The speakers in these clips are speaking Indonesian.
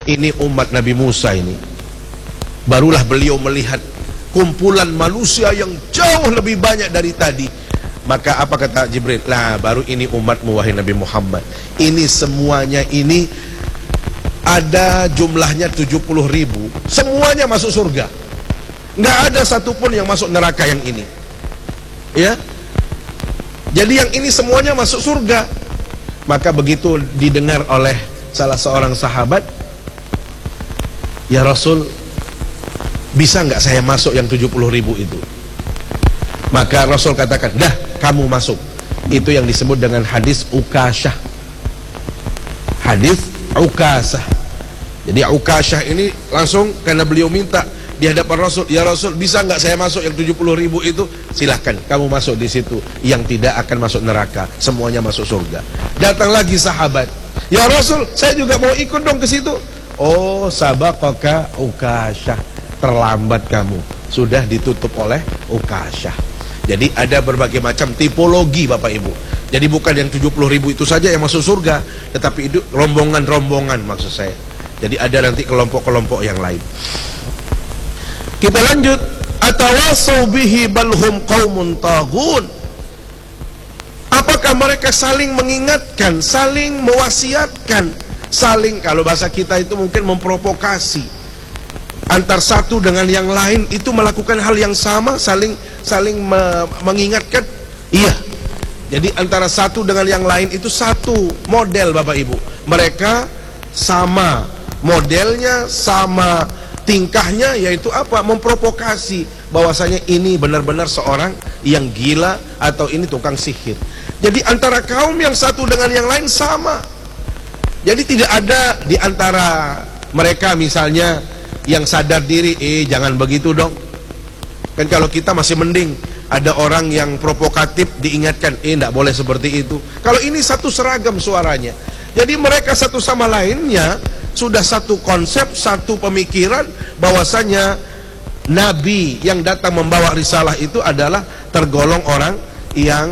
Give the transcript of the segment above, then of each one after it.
ini umat Nabi Musa ini. Barulah beliau melihat kumpulan manusia yang jauh lebih banyak dari tadi. Maka apa kata Jibril? Lah, baru ini umatmu wahai Nabi Muhammad. Ini semuanya ini ada jumlahnya 70.000. Semuanya masuk surga. Nggak ada satupun yang masuk neraka yang ini. Ya. Jadi yang ini semuanya masuk surga. Maka begitu didengar oleh salah seorang sahabat, ya Rasul, bisa nggak saya masuk yang 70.000 itu? Maka Rasul katakan, dah kamu masuk. Itu yang disebut dengan hadis Ukasyah. Hadis Ukasyah. Jadi Ukasyah ini langsung karena beliau minta di hadapan Rasul, ya Rasul, bisa nggak saya masuk yang 70.000 itu? Silahkan, kamu masuk di situ. Yang tidak akan masuk neraka, semuanya masuk surga. Datang lagi sahabat, ya Rasul, saya juga mau ikut dong ke situ. Oh, sabaqaka Ukasyah, terlambat kamu, sudah ditutup oleh Ukasyah. Jadi ada berbagai macam tipologi Bapak Ibu. Jadi bukan yang 70.000 itu saja yang masuk surga, tetapi itu rombongan-rombongan maksud saya. Jadi ada nanti kelompok-kelompok yang lain. Kita lanjut. Atawasaw bihi balhum qaumun taghun. Apakah mereka saling mengingatkan, saling mewasiatkan, saling, kalau bahasa kita itu mungkin memprovokasi antar satu dengan yang lain itu melakukan hal yang sama, saling mengingatkan. Iya. Jadi antara satu dengan yang lain itu satu model Bapak Ibu. Mereka sama modelnya, sama tingkahnya, yaitu apa? Memprovokasi bahwasanya ini benar-benar seorang yang gila atau ini tukang sihir. Jadi antara kaum yang satu dengan yang lain sama. Jadi tidak ada di antara mereka misalnya yang sadar diri, jangan begitu dong. Kan kalau kita masih mending, ada orang yang provokatif diingatkan, tidak boleh seperti itu. Kalau ini satu seragam suaranya. Jadi mereka satu sama lainnya sudah satu konsep, satu pemikiran bahwasanya Nabi yang datang membawa risalah itu adalah tergolong orang yang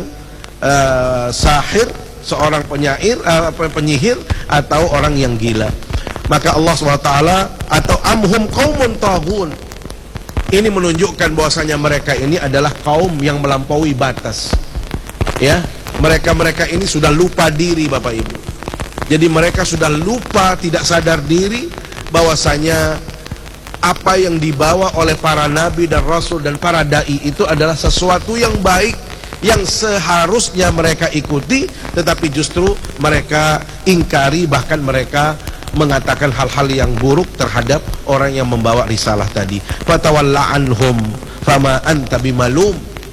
sahir, seorang penyihir atau orang yang gila. Maka Allah SWT, atau amhum qaumun taghun, ini menunjukkan bahwasanya mereka ini adalah kaum yang melampaui batas. Ya, mereka ini sudah lupa diri Bapak Ibu. Jadi mereka sudah lupa, tidak sadar diri bahwasanya apa yang dibawa oleh para nabi dan rasul dan para dai itu adalah sesuatu yang baik, yang seharusnya mereka ikuti, tetapi justru mereka ingkari, bahkan mereka mengatakan hal-hal yang buruk terhadap orang yang membawa risalah tadi. Fatawalla anhum fama anta bimalum.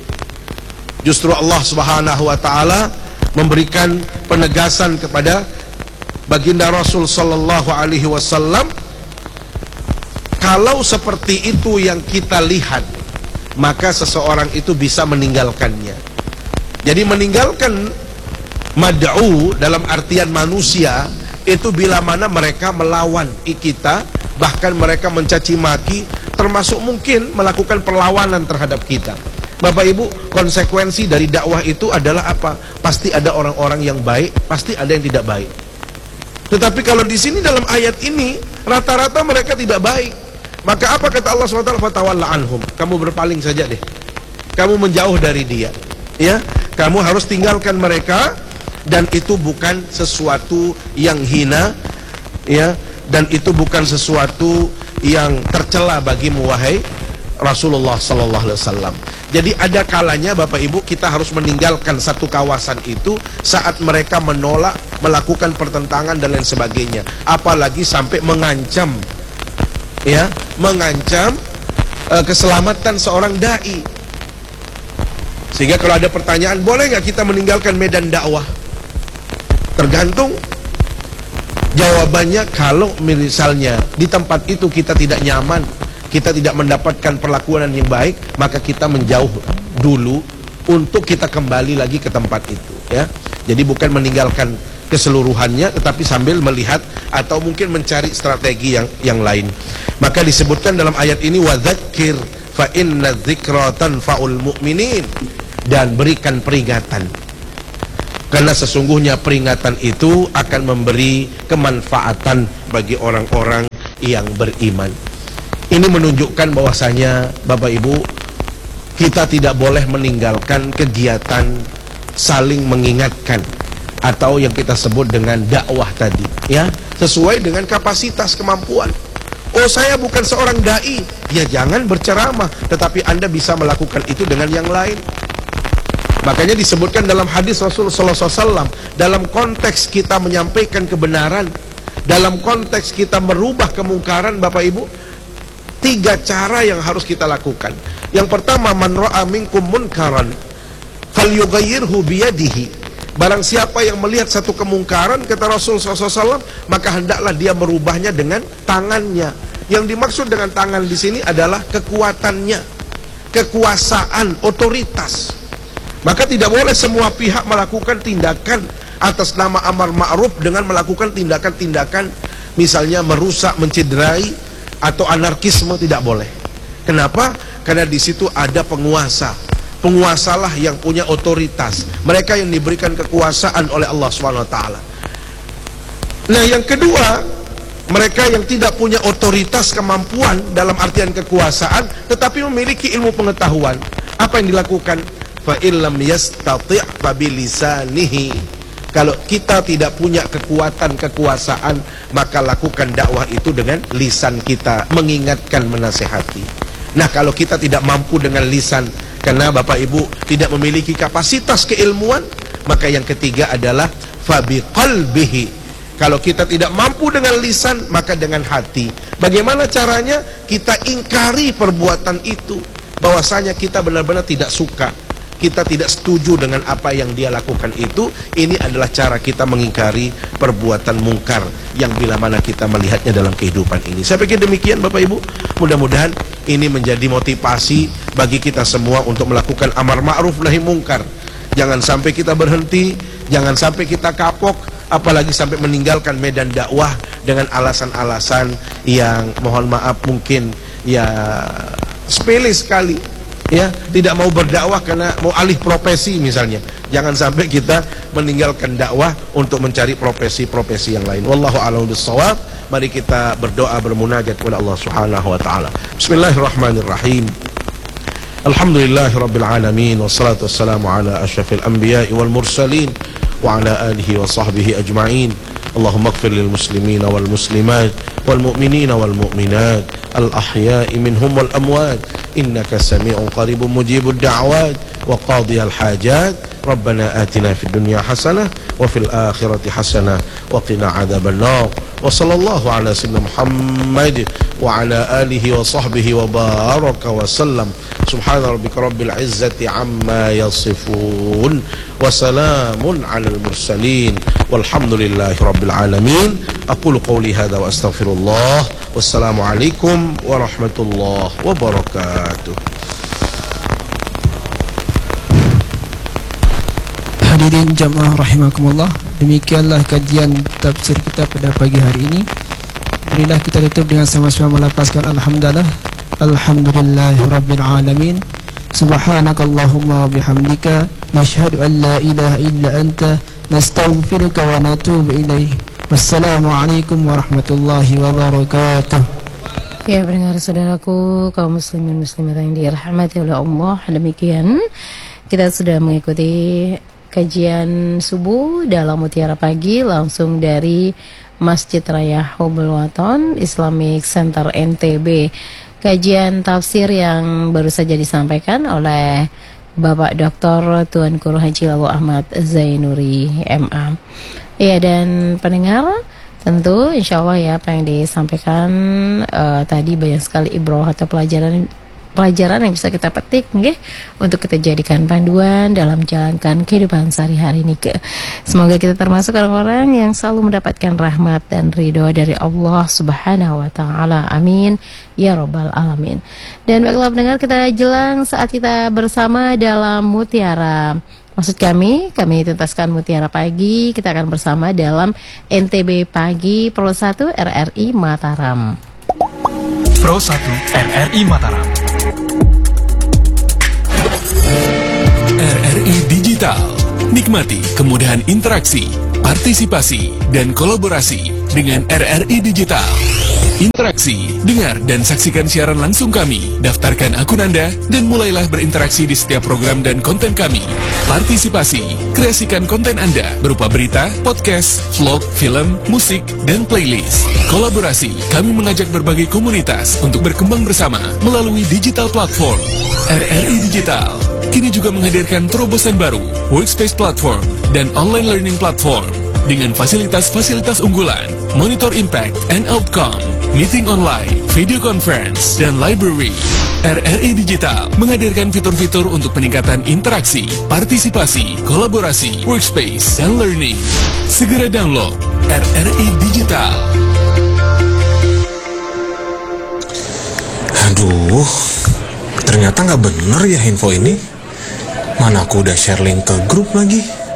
Justru Allah Subhanahu wa taala memberikan penegasan kepada baginda Rasul sallallahu alaihi wasallam, kalau seperti itu yang kita lihat, maka seseorang itu bisa meninggalkannya. Jadi meninggalkan mad'u dalam artian manusia itu bila mana mereka melawan kita, bahkan mereka mencaci maki, termasuk mungkin melakukan perlawanan terhadap kita. Bapak Ibu, konsekuensi dari dakwah itu adalah apa? Pasti ada orang-orang yang baik, pasti ada yang tidak baik. Tetapi kalau di sini dalam ayat ini rata-rata mereka tidak baik. Maka apa kata Allah SWT? Fatawalla anhum. Kamu berpaling saja deh. Kamu menjauh dari dia. Ya, kamu harus tinggalkan mereka. Dan itu bukan sesuatu yang hina, ya, dan itu bukan sesuatu yang tercela bagimu wahai Rasulullah sallallahu alaihi wasallam. Jadi ada kalanya Bapak Ibu kita harus meninggalkan satu kawasan itu saat mereka menolak, melakukan pertentangan dan lain sebagainya. Apalagi sampai mengancam, ya, mengancam keselamatan seorang dai. Sehingga kalau ada pertanyaan, boleh nggak kita meninggalkan medan dakwah? Tergantung. Jawabannya, kalau misalnya di tempat itu kita tidak nyaman, kita tidak mendapatkan perlakuan yang baik, maka kita menjauh dulu untuk kita kembali lagi ke tempat itu, ya. Jadi bukan meninggalkan keseluruhannya, tetapi sambil melihat atau mungkin mencari strategi yang lain. Maka disebutkan dalam ayat ini, wadzakir fa inna dzikra tanfa'ul mu'minin, dan berikan peringatan, karena sesungguhnya peringatan itu akan memberi kemanfaatan bagi orang-orang yang beriman. Ini menunjukkan bahwasanya Bapak Ibu, kita tidak boleh meninggalkan kegiatan saling mengingatkan atau yang kita sebut dengan dakwah tadi, ya, sesuai dengan kapasitas kemampuan. Oh, saya bukan seorang dai, ya jangan berceramah, tetapi Anda bisa melakukan itu dengan yang lain. Makanya disebutkan dalam hadis Rasulullah SAW, dalam konteks kita menyampaikan kebenaran, dalam konteks kita merubah kemungkaran, Bapak Ibu, 3 cara yang harus kita lakukan. Yang pertama, man ra'a minkum munkaran falyughayyirhu biyadihi. Barang siapa yang melihat satu kemungkaran, kata Rasul SAW, maka hendaklah dia merubahnya dengan tangannya. Yang dimaksud dengan tangan di sini adalah kekuatannya, kekuasaan, otoritas. Maka tidak boleh semua pihak melakukan tindakan atas nama amar ma'ruf dengan melakukan tindakan-tindakan misalnya merusak, mencederai atau anarkisme, tidak boleh. Kenapa? Karena di situ ada penguasa. Penguasalah yang punya otoritas. Mereka yang diberikan kekuasaan oleh Allah SWT. Nah, yang kedua, mereka yang tidak punya otoritas, kemampuan dalam artian kekuasaan, tetapi memiliki ilmu pengetahuan. Apa yang dilakukan? Fa illam yastati' fa bilisanihi. Kalau kita tidak punya kekuatan, kekuasaan, maka lakukan dakwah itu dengan lisan kita, mengingatkan, menasehati. Nah, kalau kita tidak mampu dengan lisan, karena Bapak Ibu tidak memiliki kapasitas keilmuan, maka yang ketiga adalah fa biqalbihi. Kalau kita tidak mampu dengan lisan, maka dengan hati. Bagaimana caranya? Kita ingkari perbuatan itu, bahwasanya kita benar-benar tidak suka, kita tidak setuju dengan apa yang dia lakukan itu. Ini adalah cara kita mengingkari perbuatan mungkar yang bila mana kita melihatnya dalam kehidupan ini. Saya pikir demikian Bapak Ibu. Mudah-mudahan ini menjadi motivasi bagi kita semua untuk melakukan amar ma'ruf nahi mungkar. Jangan sampai kita berhenti, jangan sampai kita kapok, apalagi sampai meninggalkan medan dakwah dengan alasan-alasan yang mohon maaf mungkin ya sepele sekali. Ya, tidak mau berdakwah karena mau alih profesi misalnya. Jangan sampai kita meninggalkan dakwah untuk mencari profesi-profesi yang lain. Wallahu a'lam bissawab. Mari kita berdoa, bermunajat kepada Allah Subhanahu wa taala. Bismillahirrahmanirrahim. Alhamdulillahirabbil alamin wassalatu wassalamu ala asyrafil anbiya'i wal mursalin wa ala alihi wa sahbihi ajma'in. Allahumma ighfir lil muslimina wal muslimat wal mu'minina wal mu'minat al ahya'i minhum wal amwat innaka sami'un qaribun mujibud da'wat wa qadiyal hajat. Rabbana atina fid dunya hasanah wa fil akhirati hasanah wa qina adzaban nar. Wa sallallahu ala sayyidina Muhammad wa ala alihi wa sahbihi wa baraka wa sallam. Subhana rabbika rabbil izzati amma yasifun wa salamun alal mursalin walhamdulillahi rabbil alamin. Aqulu qawli hadha wa astaghfirullah. Wassalamu alaikum warahmatullahi wabarakatuh. Hadirin jamaah rahimakumullah, demikianlah kajian tafsir kita pada pagi hari ini. Marilah kita tutup dengan sama-sama melafazkan alhamdulillah. Alhamdulillahirabbil alamin. Subhanakallahumma bihamdika nashhadu an la ilaha illa anta nastaghfiruka wa natubu ilaik. Wassalamualaikum warahmatullahi wabarakatuh. Ya, pendengar saudaraku, kaum muslimin muslimat yang dirahmati oleh Allah, demikian kita sudah mengikuti kajian subuh dalam Mutiara Pagi langsung dari Masjid Raya Hubul Waton Islamic Center NTB. Kajian tafsir yang baru saja disampaikan oleh Bapak Dr. Tuan Guru Haji Lalu Ahmad Zainuri MA. Ya, dan pendengar, tentu insya Allah ya apa yang disampaikan tadi banyak sekali ibrah atau pelajaran yang bisa kita petik untuk kita jadikan panduan dalam menjalankan kehidupan sehari-hari ini. Semoga kita termasuk orang-orang yang selalu mendapatkan rahmat dan ridho dari Allah Subhanahu wa taala. Amin ya rabbal alamin. Dan baiklah pendengar, kita jelang saat kita bersama dalam Mutiara. Maksud kami tuntaskan Mutiara Pagi. Kita akan bersama dalam NTB Pagi Pro 1 RRI Mataram. Pro 1 RRI Mataram. RRI Digital. Nikmati kemudahan interaksi, partisipasi, dan kolaborasi dengan RRI Digital. Interaksi, dengar dan saksikan siaran langsung kami. Daftarkan akun Anda dan mulailah berinteraksi di setiap program dan konten kami. Partisipasi, kreasikan konten Anda berupa berita, podcast, vlog, film, musik, dan playlist. Kolaborasi, kami mengajak berbagai komunitas untuk berkembang bersama melalui digital platform. RRI Digital kini juga menghadirkan terobosan baru, workspace platform, dan online learning platform dengan fasilitas-fasilitas unggulan, monitor impact and outcome, meeting online, video conference, dan library. RRI Digital menghadirkan fitur-fitur untuk peningkatan interaksi, partisipasi, kolaborasi, workspace, dan learning. Segera download RRI Digital. Aduh, ternyata nggak bener ya info ini. Mana aku udah share link ke grup lagi.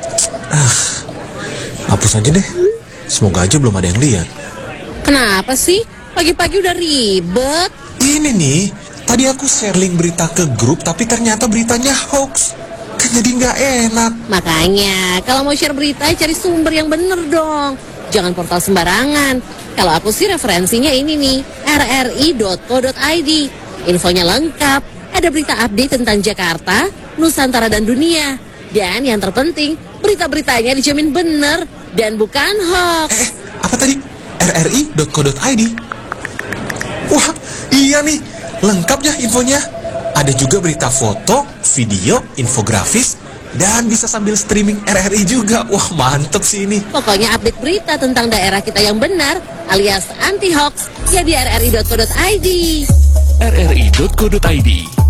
Hapus aja deh. Semoga aja belum ada yang lihat. Kenapa sih? Pagi-pagi udah ribet. Ini nih, tadi aku share link berita ke grup, tapi ternyata beritanya hoax. Kan jadi nggak enak. Makanya, kalau mau share berita, cari sumber yang bener dong. Jangan portal sembarangan. Kalau aku sih referensinya ini nih, rri.co.id. Infonya lengkap. Ada berita update tentang Jakarta, Nusantara, dan dunia. Dan yang terpenting, berita-beritanya dijamin bener dan bukan hoax. Apa tadi? rri.co.id. Wah, iya nih, lengkap ya infonya. Ada juga berita foto, video, infografis, dan bisa sambil streaming RRI juga. Wah, mantep sih ini. Pokoknya update berita tentang daerah kita yang benar, alias anti-hoax, ya di rri.co.id. rri.co.id